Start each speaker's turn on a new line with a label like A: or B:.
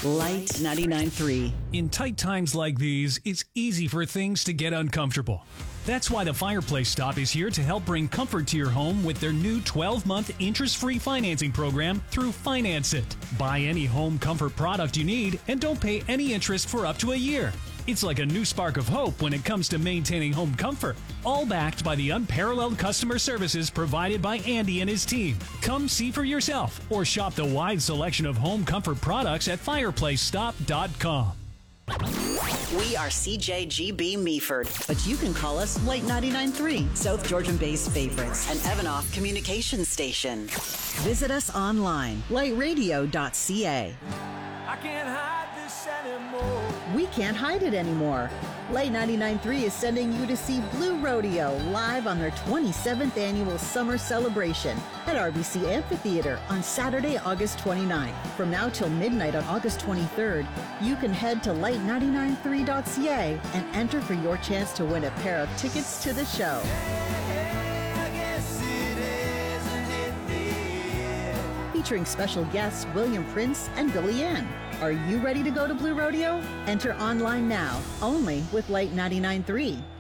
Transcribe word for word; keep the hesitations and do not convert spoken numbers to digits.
A: Light ninety-nine point three.
B: In tight times like these, it's easy for things to get uncomfortable. That's why the Fireplace Stop is here to help bring comfort to your home with their new twelve-month interest-free financing program through Finance It. Buy any home comfort product you need and don't pay any interest for up to a year. It's like a new spark of hope when it comes to maintaining home comfort, all backed by the unparalleled customer services provided by Andy and his team. Come see for yourself or shop the wide selection of home comfort products at fireplace stop dot com.
A: We are C J G B Meaford, but you can call us Light ninety-nine point three, South Georgian Bay's favorites, an Evanoff communication station. Visit us online, light radio dot c a.
C: I can't hide this anymore.
D: We can't hide it anymore. Light ninety-nine point three is sending you to see Blue Rodeo live on their twenty-seventh annual summer celebration at R B C Amphitheater on Saturday, August twenty-ninth. From now till midnight on August twenty-third, you can head to light ninety-nine point three dot c a and enter for your chance to win a pair of tickets to the show. Featuring special guests William Prince and Billy Ann. Are you ready to go to Blue Rodeo? Enter online now, only with Light ninety-nine point three.